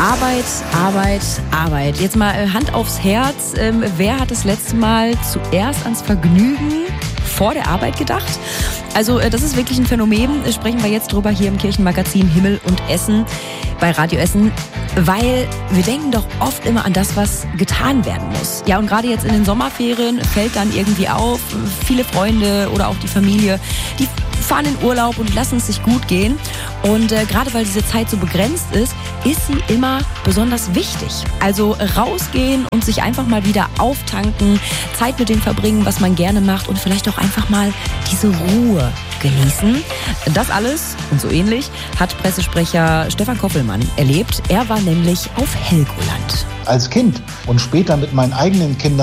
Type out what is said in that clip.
Arbeit, Arbeit, Arbeit. Jetzt mal Hand aufs Herz. Wer hat das letzte Mal zuerst ans Vergnügen vor der Arbeit gedacht? Also das ist wirklich ein Phänomen. Sprechen wir jetzt drüber hier im Kirchenmagazin Himmel und Essen bei Radio Essen. Weil wir denken doch oft immer an das, was getan werden muss. Ja, und gerade jetzt in den Sommerferien fällt dann irgendwie auf, viele Freunde oder auch die Familie, die fahren in Urlaub und lassen es sich gut gehen. Und gerade weil diese Zeit so begrenzt ist sie immer besonders wichtig. Also rausgehen und sich einfach mal wieder auftanken, Zeit mit dem verbringen, was man gerne macht und vielleicht auch einfach mal diese Ruhe genießen. Das alles und so ähnlich hat Pressesprecher Stefan Koffelmann erlebt. Er war nämlich auf Helgoland. Als Kind und später mit meinen eigenen Kindern